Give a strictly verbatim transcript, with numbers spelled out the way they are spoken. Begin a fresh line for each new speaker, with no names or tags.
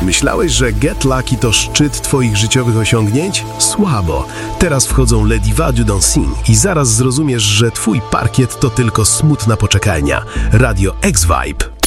Myślałeś, że Get Lucky to szczyt twoich życiowych osiągnięć? Słabo. Teraz wchodzą Le Diva du Dancing i zaraz zrozumiesz, że twój parkiet to tylko smutna poczekalnia. Radio X-Vibe.